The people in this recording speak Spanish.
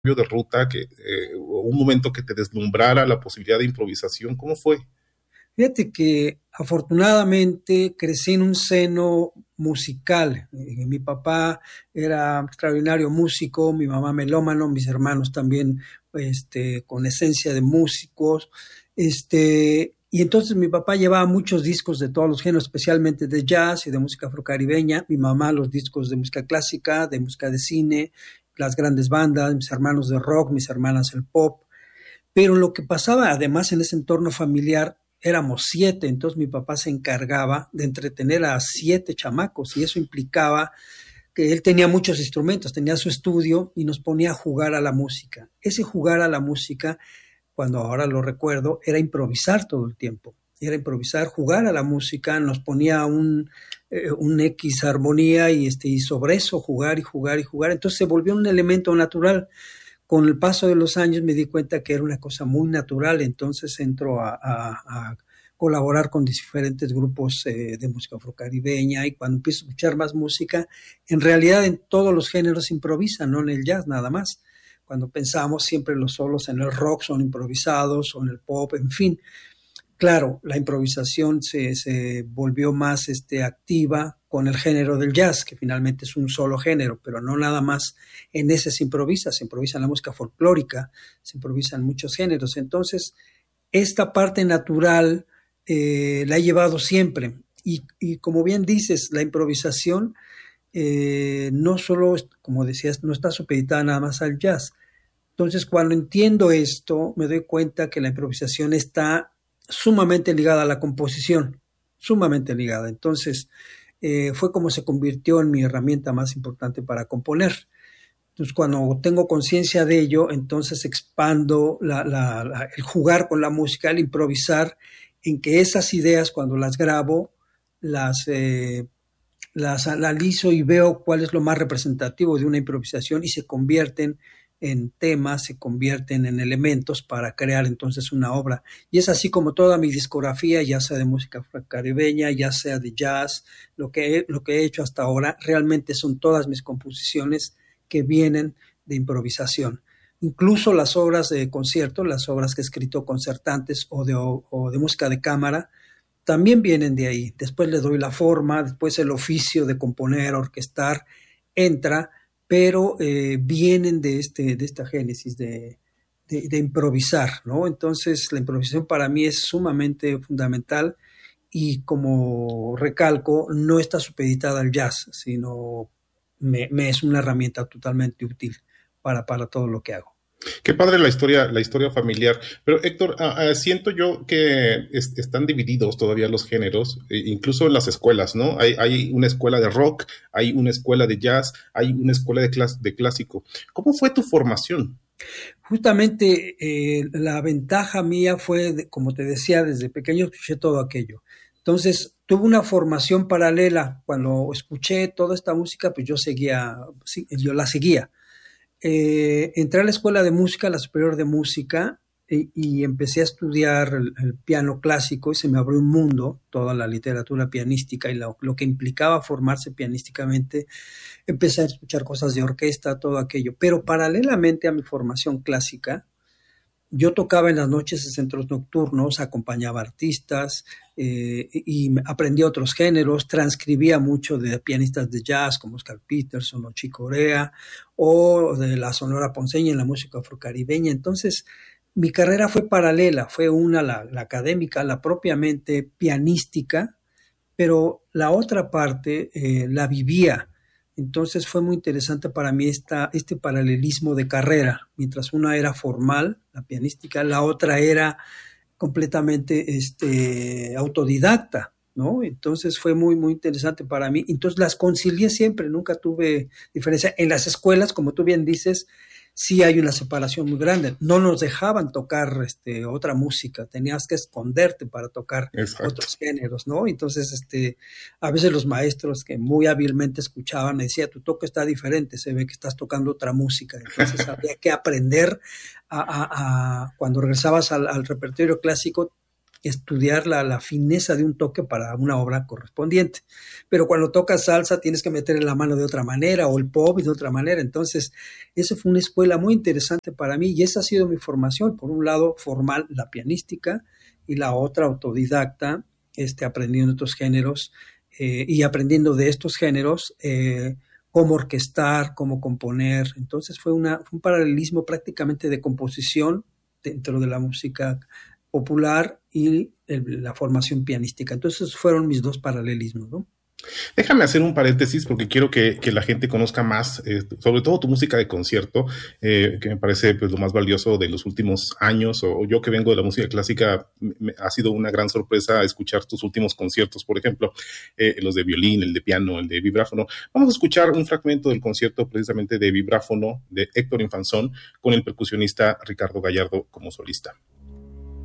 de ruta, un momento que te deslumbrara la posibilidad de improvisación? ¿Cómo fue? Fíjate que afortunadamente crecí en un seno musical. Mi papá era extraordinario músico, mi mamá melómano, mis hermanos también con esencia de músicos. Y entonces mi papá llevaba muchos discos de todos los géneros, especialmente de jazz y de música afrocaribeña. Mi mamá los discos de música clásica, de música de cine, las grandes bandas, mis hermanos de rock, mis hermanas el pop. Pero lo que pasaba además en ese entorno familiar, éramos 7, entonces mi papá se encargaba de entretener a 7 chamacos y eso implicaba que él tenía muchos instrumentos, tenía su estudio y nos ponía a jugar a la música. Ese jugar a la música, cuando ahora lo recuerdo, era improvisar todo el tiempo. Era improvisar, jugar a la música, nos ponía un X armonía y sobre eso jugar y jugar y jugar. Entonces se volvió un elemento natural. Con el paso de los años me di cuenta que era una cosa muy natural, entonces entro a colaborar con diferentes grupos de música afrocaribeña y cuando empiezo a escuchar más música, en realidad en todos los géneros improvisan, no en el jazz nada más. Cuando pensamos siempre los solos en el rock son improvisados o en el pop, en fin. Claro, la improvisación se volvió más activa con el género del jazz, que finalmente es un solo género, pero no nada más en ese se improvisa en la música folclórica, se improvisa en muchos géneros. Entonces, esta parte natural la he llevado siempre. Y como bien dices, la improvisación no solo, como decías, no está supeditada nada más al jazz. Entonces, cuando entiendo esto, me doy cuenta que la improvisación está sumamente ligada a la composición, sumamente ligada. Entonces, fue como se convirtió en mi herramienta más importante para componer. Entonces, cuando tengo conciencia de ello, entonces expando el jugar con la música, el improvisar, en que esas ideas, cuando las grabo, las analizo y veo cuál es lo más representativo de una improvisación y se convierten en temas, se convierten en elementos para crear entonces una obra. Y es así como toda mi discografía, ya sea de música caribeña, ya sea de jazz, lo que he hecho hasta ahora, realmente son todas mis composiciones que vienen de improvisación. Incluso las obras de concierto, las obras que he escrito concertantes o de música de cámara, también vienen de ahí. Después le doy la forma, después el oficio de componer, orquestar, entra, pero vienen de esta génesis de improvisar, ¿no? Entonces la improvisación para mí es sumamente fundamental y como recalco, no está supeditada al jazz, sino me es una herramienta totalmente útil para todo lo que hago. Qué padre la historia familiar. Pero Héctor, siento yo que están divididos todavía los géneros, incluso en las escuelas, ¿no? Hay una escuela de rock, hay una escuela de jazz, hay una escuela de clásico. ¿Cómo fue tu formación? Justamente la ventaja mía fue, como te decía, desde pequeño escuché todo aquello. Entonces, tuve una formación paralela. Cuando escuché toda esta música, pues yo la seguía. Entré a la escuela de música, la superior de música, y empecé a estudiar el piano clásico y se me abrió un mundo, toda la literatura pianística y lo que implicaba formarse pianísticamente. Empecé a escuchar cosas de orquesta, todo aquello. Pero paralelamente a mi formación clásica, yo tocaba en las noches en centros nocturnos, acompañaba artistas y aprendí otros géneros, transcribía mucho de pianistas de jazz como Oscar Peterson o Chick Corea o de la Sonora Ponceña en la música afrocaribeña. Entonces, mi carrera fue paralela, fue una la académica, la propiamente pianística, pero la otra parte la vivía. Entonces fue muy interesante para mí este paralelismo de carrera. Mientras una era formal, la pianística, la otra era completamente autodidacta, ¿no? Entonces fue muy, muy interesante para mí. Entonces las concilié siempre, nunca tuve diferencia. En las escuelas, como tú bien dices, sí hay una separación muy grande. No nos dejaban tocar otra música, tenías que esconderte para tocar Exacto. otros géneros, ¿no? Entonces, a veces los maestros que muy hábilmente escuchaban me decían, tu toque está diferente, se ve que estás tocando otra música. Entonces había que aprender cuando regresabas al repertorio clásico, estudiar la fineza de un toque para una obra correspondiente. Pero cuando tocas salsa tienes que meter la mano de otra manera o el pop de otra manera. Entonces, esa fue una escuela muy interesante para mí y esa ha sido mi formación. Por un lado, formal, la pianística, y la otra, autodidacta, aprendiendo otros géneros y aprendiendo de estos géneros cómo orquestar, cómo componer. Entonces fue un paralelismo prácticamente de composición dentro de la música popular y la formación pianística. Entonces fueron mis dos paralelismos, ¿no? Déjame hacer un paréntesis porque quiero que la gente conozca más, sobre todo tu música de concierto, que me parece pues lo más valioso de los últimos años, o yo que vengo de la música clásica, ha sido una gran sorpresa escuchar tus últimos conciertos, por ejemplo, los de violín, el de piano, el de vibráfono. Vamos a escuchar un fragmento del concierto precisamente de vibráfono de Héctor Infanzón con el percusionista Ricardo Gallardo como solista.